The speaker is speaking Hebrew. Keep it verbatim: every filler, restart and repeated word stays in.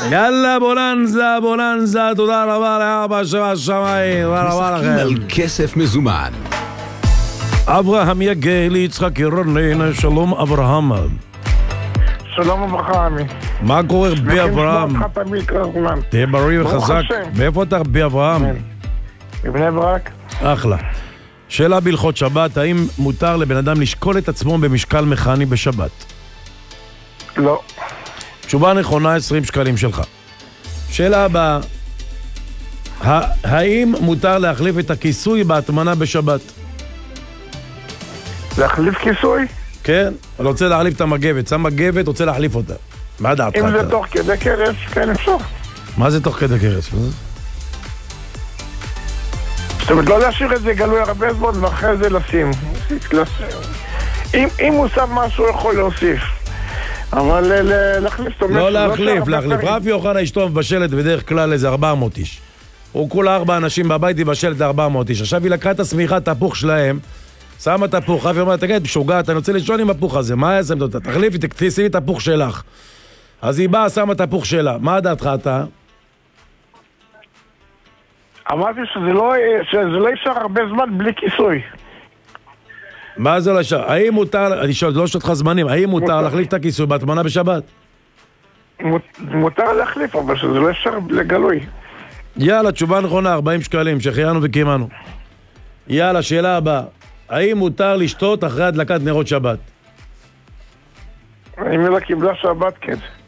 יאללה, בולנזה, בולנזה, תודה רבה לאבא שבשמיים, תודה רבה לכם. משחקים על כסף מזומן. אברהם יגל, יצחק ירונן, שלום אברהם. שלום וברכה, עמי. מה קורה בי אברהם? שמח אותך תמיד כל הזמן. תהיה בריא ברוך וחזק. השם. מאיפה אתה בי אברהם? מבני ברק? אחלה. שאלה בהלכות שבת, האם מותר לבן אדם לשקול את עצמו במשקל מכני בשבת? לא. תשובה נכונה, עשרים שקלים שלך. שאלה הבאה, האם מותר להחליף את הכיסוי בהטמנה בשבת? להחליף כיסוי? כן, אני רוצה להחליף את המגבת, שם מגבת, רוצה להחליף אותה. מה דעתך? אם זה תוך כדי קרס, כן אפשר. מה זה תוך כדי קרס? זאת אומרת, לא להשאיר את זה גלוי הרבה זמן ואחרי זה לשים. אם, אם הוא שם משהו, הוא יכול להוסיף. אבל להחליף, זאת אומרת... לא להחליף, להחליף. רפי אוחנה אשתו מבשלת בדרך כלל איזה ארבע מאות איש. הוא כולה ארבע אנשים בבית, היא מבשלת ארבע מאות איש. עכשיו היא לקחה את השמיכה, את הפוך שלהם, שמה את הפוך, רפי אומר, תגיד, משוגעת, אני רוצה לישון עם הפוך הזה, מה יעשה? תחליפי, תשימי את הפוך שלך. אז היא באה, שמה את הפוך שלה. מה דעתך אתה? אמרתי שזה לא, שזה לא אפשר הרבה זמן בלי כיסוי. מה זה לא אפשר? האם מותר, אני שואל, לא שואל אותך זמנים, האם מותר להחליף את הכיסוי בהטמנה בשבת? מותר להחליף, אבל שזה לא אפשר לגלוי. יאללה, תשובה נכונה, ארבעים שקלים, שחיינו וקימנו. יאללה, שאלה הבאה. האם מותר לשתות אחרי הדלקת נרות שבת? אם היא לא קיבלה שבת, כן.